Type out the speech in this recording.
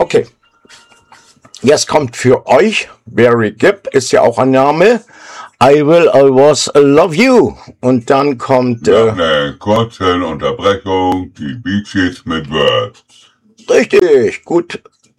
Okay. Jetzt kommt für euch, Barry Gibb ist ja auch ein Name, I Will Always Love You. Und dann kommt... Nach einer kurzen Unterbrechung die Bee Gees mit Words. Richtig, gut